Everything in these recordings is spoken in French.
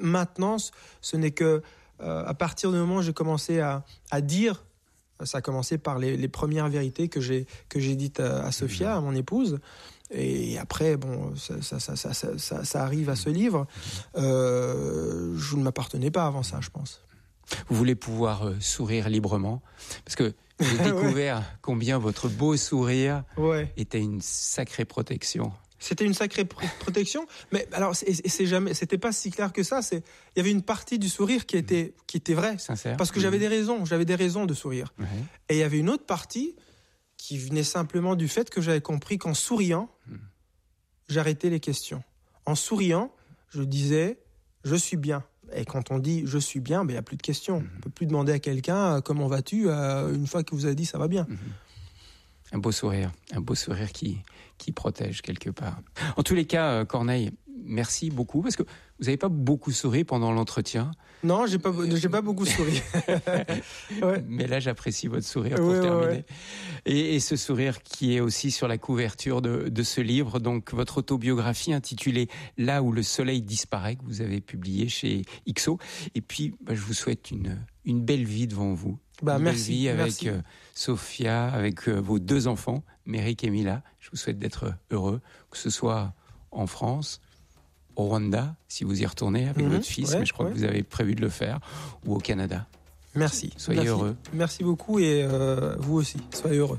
maintenant, ce n'est que à partir du moment où j'ai commencé à dire, ça a commencé par les premières vérités que j'ai dites à Sophia, à mon épouse. Et après, bon, ça arrive à ce livre. Je ne m'appartenais pas avant ça, je pense. Vous voulez pouvoir sourire librement, parce que j'ai découvert combien votre beau sourire était une sacrée protection. C'était une sacrée protection, mais alors c'était pas si clair que ça. Il y avait une partie du sourire qui était vraie, sincère, parce que j'avais des raisons de sourire. Ouais. Et il y avait une autre partie qui venait simplement du fait que j'avais compris qu'en souriant, j'arrêtais les questions. En souriant, je disais je suis bien. Et quand on dit je suis bien, il n'y a plus de questions. On peut plus demander à quelqu'un comment vas-tu une fois que vous avez dit ça va bien. Un beau sourire qui protège quelque part. En tous les cas, Corneille, merci beaucoup, parce que vous n'avez pas beaucoup souri pendant l'entretien. Non, j'ai pas beaucoup souri. Ouais. Mais là, j'apprécie votre sourire pour terminer. Ouais. Et ce sourire qui est aussi sur la couverture de ce livre, donc votre autobiographie intitulée « Là où le soleil disparaît », que vous avez publié chez XO. Et puis, je vous souhaite une belle vie devant vous. Une belle vie avec Sophia, avec vos 2 enfants, Méric et Mila. Je vous souhaite d'être heureux, que ce soit en France, au Rwanda, si vous y retournez avec votre fils, mais je crois que vous avez prévu de le faire, ou au Canada. Merci. Soyez heureux. Merci beaucoup, et vous aussi, soyez heureux.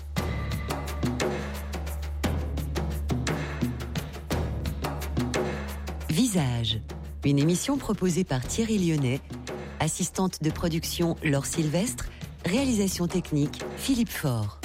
Visage, une émission proposée par Thierry Lyonnais, assistante de production Laure Sylvestre, réalisation technique Philippe Faure.